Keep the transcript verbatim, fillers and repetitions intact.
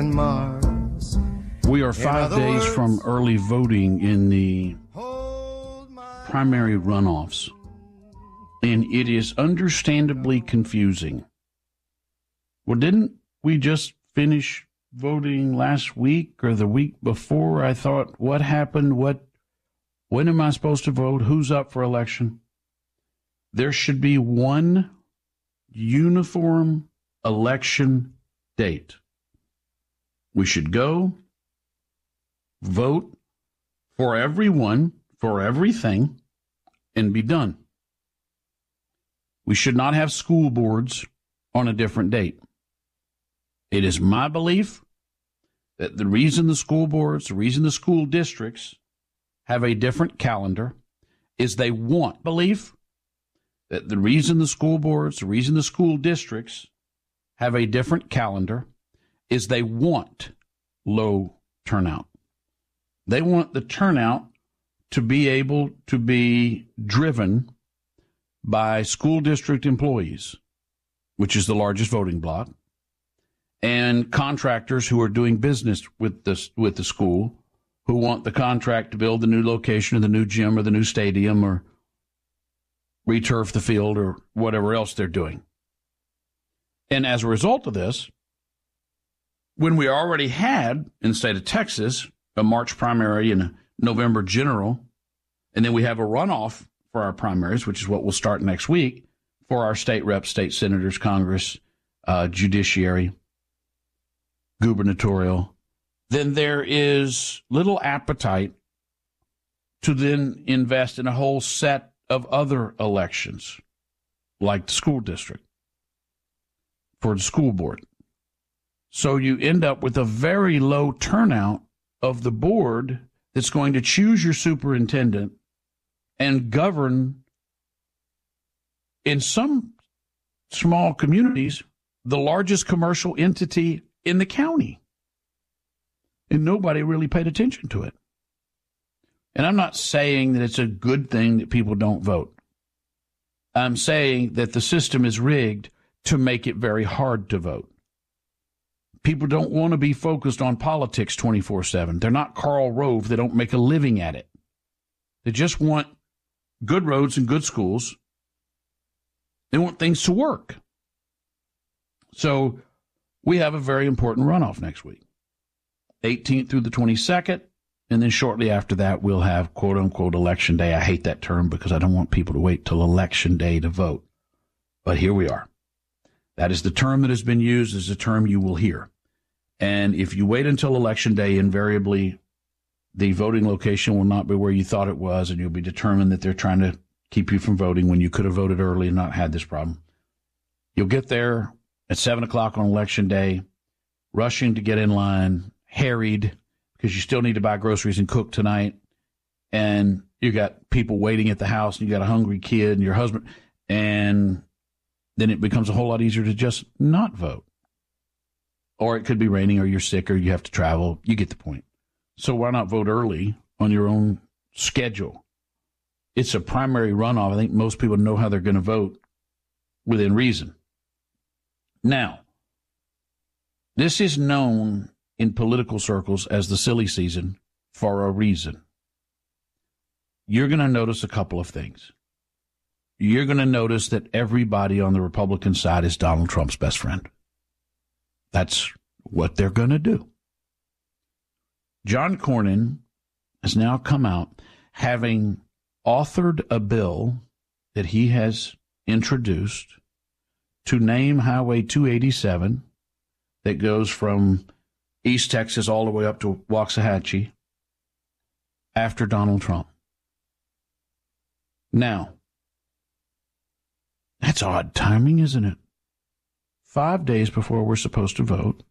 and Mars. We are five days words, from early voting in the primary runoffs, and it is understandably confusing. Well, didn't we just finish voting last week or the week before? I thought, what happened? What? When am I supposed to vote? Who's up for election? There should be one uniform election date. We should go vote for everyone, for everything, and be done. We should not have school boards on a different date. It is my belief that the reason the school boards, the reason the school districts have a different calendar is they want belief that the reason the school boards, the reason the school districts have a different calendar is they want low turnout. They want the turnout to be able to be driven by school district employees, which is the largest voting bloc, and contractors who are doing business with the, with the school, who want the contract to build the new location or the new gym or the new stadium or returf the field or whatever else they're doing. And as a result of this, when we already had in the state of Texas a March primary and a November general, and then we have a runoff for our primaries, which is what will start next week for our state reps, state senators, Congress, uh, judiciary, gubernatorial, then there is little appetite to then invest in a whole set of other elections, like the school district, for the school board. So you end up with a very low turnout of the board that's going to choose your superintendent and govern, in some small communities, the largest commercial entity in the county. And nobody really paid attention to it. And I'm not saying that it's a good thing that people don't vote. I'm saying that the system is rigged to make it very hard to vote. People don't want to be focused on politics twenty-four seven. They're not Karl Rove. They don't make a living at it. They just want good roads and good schools. They want things to work. So we have a very important runoff next week, eighteenth through the twenty-second. And then shortly after that, we'll have, quote unquote, election day. I hate that term because I don't want people to wait till election day to vote. But here we are. That is the term that has been used as a term you will hear. And if you wait until election day, invariably the voting location will not be where you thought it was, and you'll be determined that they're trying to keep you from voting when you could have voted early and not had this problem. You'll get there at seven o'clock on election day, rushing to get in line, harried, because you still need to buy groceries and cook tonight, and you got people waiting at the house, and you got a hungry kid and your husband, and then it becomes a whole lot easier to just not vote. Or it could be raining, or you're sick, or you have to travel. You get the point. So why not vote early on your own schedule? It's a primary runoff. I think most people know how they're going to vote within reason. Now, this is known in political circles as the silly season for a reason. You're going to notice a couple of things. You're going to notice that everybody on the Republican side is Donald Trump's best friend. That's what they're going to do. John Cornyn has now come out having authored a bill that he has introduced to name Highway two eighty-seven that goes from East Texas all the way up to Waxahachie after Donald Trump. Now, that's odd timing, isn't it? Five days before we're supposed to vote,